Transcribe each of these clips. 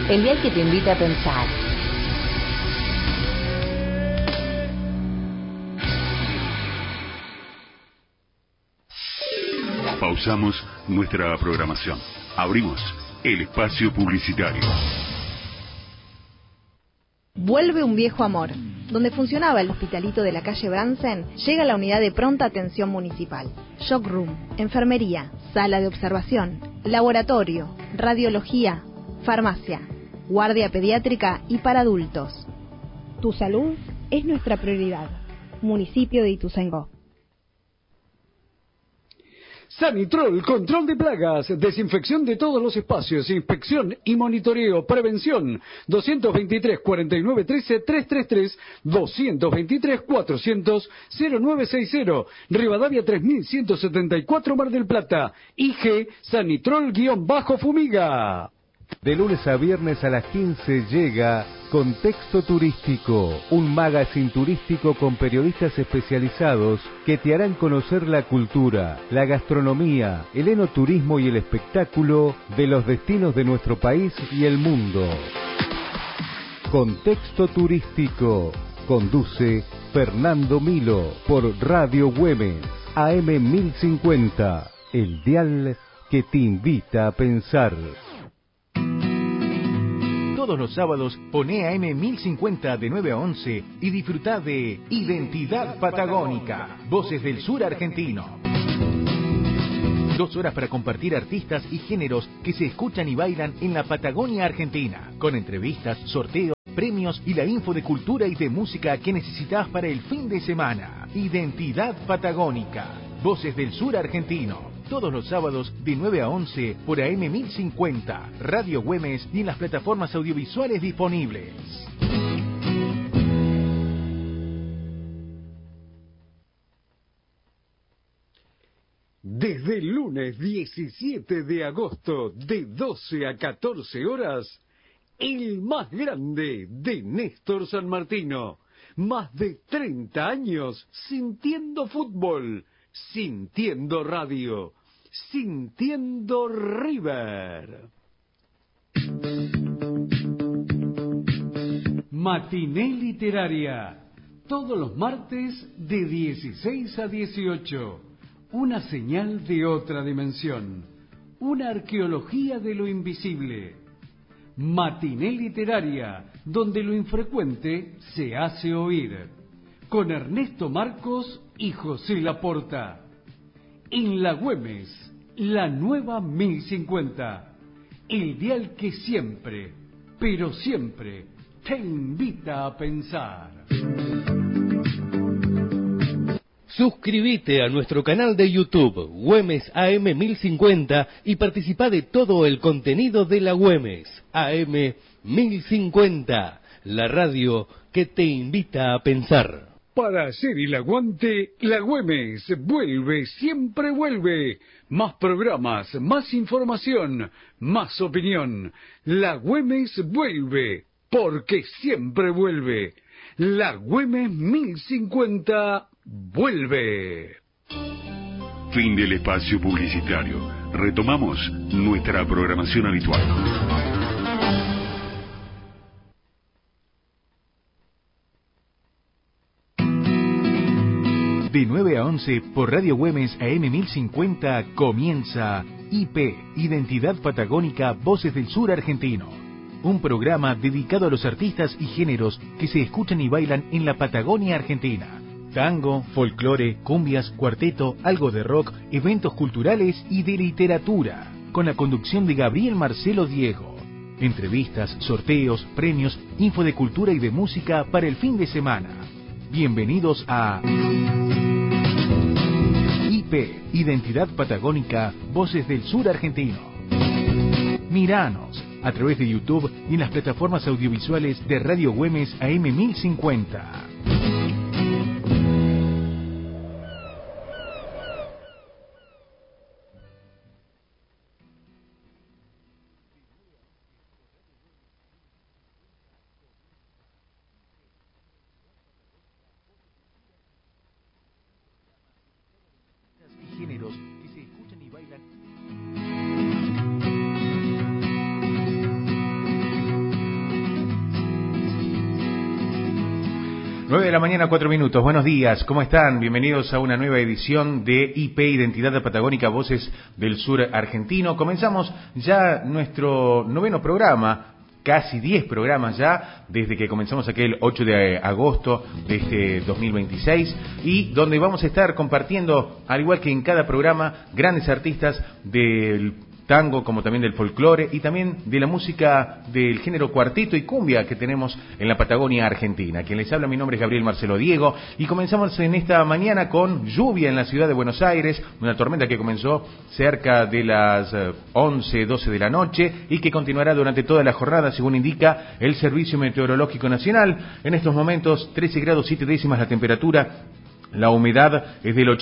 el dial que te invita a pensar. Pausamos nuestra programación. Abrimos el espacio publicitario. Vuelve un viejo amor. Donde funcionaba el hospitalito de la calle Bransen, llega la unidad de pronta atención municipal. Shock room, enfermería, sala de observación, laboratorio, radiología, farmacia, guardia pediátrica y para adultos. Tu salud es nuestra prioridad. Municipio de Ituzaingó. Sanitrol, control de plagas, desinfección de todos los espacios, inspección y monitoreo, prevención. 223-4913-333, 223-400-0960, Rivadavia 3174, Mar del Plata. IG Sanitrol-Fumiga. De lunes a viernes a las 15 llega Contexto Turístico, un magazine turístico con periodistas especializados que te harán conocer la cultura, la gastronomía, el enoturismo y el espectáculo de los destinos de nuestro país y el mundo. Contexto Turístico, conduce Fernando Milo por Radio Güemes, AM 1050, el dial que te invita a pensar. Todos los sábados poné AM 1050 de 9 a 11 y disfrutá de Identidad Patagónica, Voces del Sur Argentino. 2 horas para compartir artistas y géneros que se escuchan y bailan en la Patagonia Argentina, con entrevistas, sorteos, premios y la info de cultura y de música que necesitas para el fin de semana. Identidad Patagónica, Voces del Sur Argentino. Todos los sábados de 9 a 11 por AM 1050, Radio Güemes y en las plataformas audiovisuales disponibles. Desde el lunes 17 de agosto de 12 a 14 horas, el más grande de Néstor San Martino. Más de 30 años sintiendo fútbol, sintiendo radio, sintiendo River. Matiné Literaria, todos los martes de 16 a 18. Una señal de otra dimensión, una arqueología de lo invisible. Matiné Literaria, donde lo infrecuente se hace oír. Con Ernesto Marcos y José Laporta. En La Güemes, la nueva 1050. El dial que siempre, pero siempre, te invita a pensar. Suscríbete a nuestro canal de YouTube, Güemes AM 1050, y participá de todo el contenido de la Güemes AM 1050, la radio que te invita a pensar. Para hacer el aguante, La Güemes vuelve, siempre vuelve. Más programas, más información, más opinión. La Güemes vuelve, porque siempre vuelve. La Güemes 1050 vuelve. Fin del espacio publicitario. Retomamos nuestra programación habitual. De 9 a 11 por Radio Güemes AM 1050 comienza IP, Identidad Patagónica, Voces del Sur Argentino. Un programa dedicado a los artistas y géneros que se escuchan y bailan en la Patagonia Argentina. Tango, folclore, cumbias, cuarteto, algo de rock, eventos culturales y de literatura. Con la conducción de Gabriel Marcelo Diego. Entrevistas, sorteos, premios, info de cultura y de música para el fin de semana. Bienvenidos a IP, Identidad Patagónica, Voces del Sur Argentino. Miranos a través de YouTube y en las plataformas audiovisuales de Radio Güemes AM 1050. Géneros que se escuchan y bailan. 9 de la mañana, 4 minutos. Buenos días, ¿cómo están? Bienvenidos a una nueva edición de IP Identidad Patagónica, Voces del Sur Argentino. Comenzamos ya nuestro 9º programa, casi 10 programas ya, desde que comenzamos aquel 8 de agosto de este 2026, y donde vamos a estar compartiendo, al igual que en cada programa, grandes artistas del tango, como también del folclore y también de la música del género cuarteto y cumbia que tenemos en la Patagonia Argentina. Quien les habla, mi nombre es Gabriel Marcelo Diego, y comenzamos en esta mañana con lluvia en la ciudad de Buenos Aires, una tormenta que comenzó cerca de las 11, 12 de la noche y que continuará durante toda la jornada, según indica el Servicio Meteorológico Nacional. En estos momentos 13 grados 7 décimas la temperatura. La humedad es del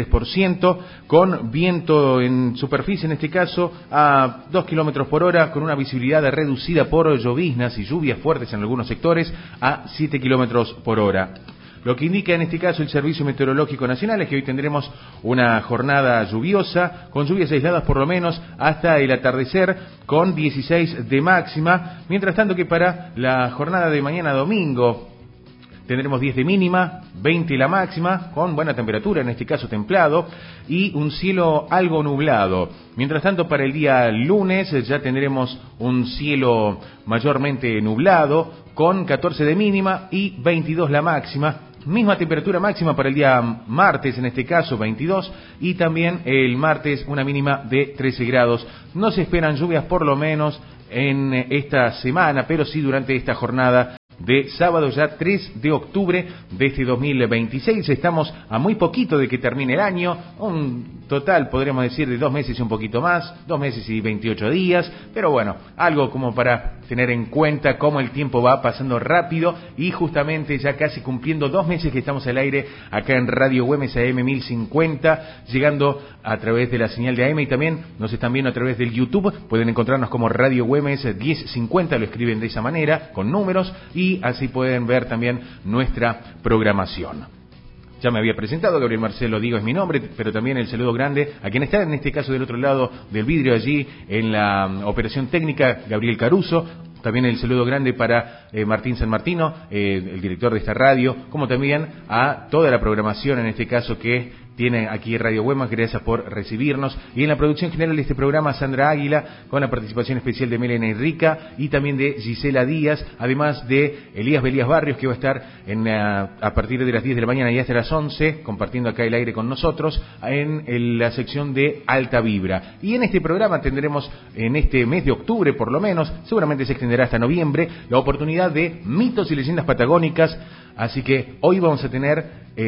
83%, con viento en superficie, en este caso, a 2 kilómetros por hora, con una visibilidad reducida por lloviznas y lluvias fuertes en algunos sectores, a 7 kilómetros por hora. Lo que indica en este caso el Servicio Meteorológico Nacional es que hoy tendremos una jornada lluviosa, con lluvias aisladas por lo menos hasta el atardecer, con 16 de máxima, mientras tanto que para la jornada de mañana domingo tendremos 10 de mínima, 20 la máxima, con buena temperatura, en este caso templado, y un cielo algo nublado. Mientras tanto, para el día lunes ya tendremos un cielo mayormente nublado, con 14 de mínima y 22 la máxima. Misma temperatura máxima para el día martes, en este caso 22, y también el martes una mínima de 13 grados. No se esperan lluvias por lo menos en esta semana, pero sí durante esta jornada de sábado, ya 3 de octubre de este 2026. Estamos a muy poquito de que termine el año, un total, podríamos decir, de 2 meses y un poquito más, 2 meses y 28 días, pero bueno, algo como para tener en cuenta cómo el tiempo va pasando rápido, y justamente ya casi cumpliendo 2 meses que estamos al aire acá en Radio Güemes AM 1050, llegando a través de la señal de AM, y también nos están viendo a través del YouTube. Pueden encontrarnos como Radio Güemes 1050, lo escriben de esa manera, con números, y así pueden ver también nuestra programación. Ya me había presentado, Gabriel Marcelo Diego es mi nombre, pero también el saludo grande a quien está en este caso del otro lado del vidrio, allí en la operación técnica, Gabriel Caruso. También el saludo grande para Martín San Martino, el director de esta radio, como también a toda la programación, en este caso, que tiene aquí Radio Güemes. Gracias por recibirnos. Y en la producción general de este programa, Sandra Águila, con la participación especial de Melena Enrica y también de Gisela Díaz, además de Elías Belías Barrios, que va a estar a partir de las 10 de la mañana y hasta las 11, compartiendo acá el aire con nosotros, en la sección de Alta Vibra. Y en este programa tendremos, en este mes de octubre por lo menos, seguramente se extenderá hasta noviembre, la oportunidad de mitos y leyendas patagónicas. Así que hoy vamos a tener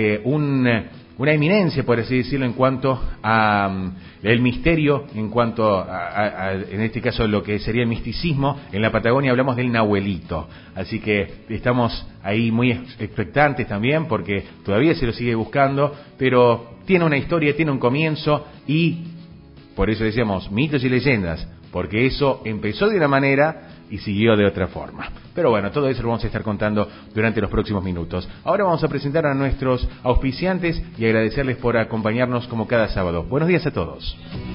una eminencia, por así decirlo, en cuanto a el misterio, en cuanto a en este caso, lo que sería el misticismo en la Patagonia. Hablamos del Nahuelito. Así que estamos ahí muy expectantes también, porque todavía se lo sigue buscando, pero tiene una historia, tiene un comienzo, y por eso decíamos mitos y leyendas, porque eso empezó de una manera y siguió de otra forma. Pero bueno, todo eso lo vamos a estar contando durante los próximos minutos. Ahora vamos a presentar a nuestros auspiciantes y agradecerles por acompañarnos como cada sábado. Buenos días a todos.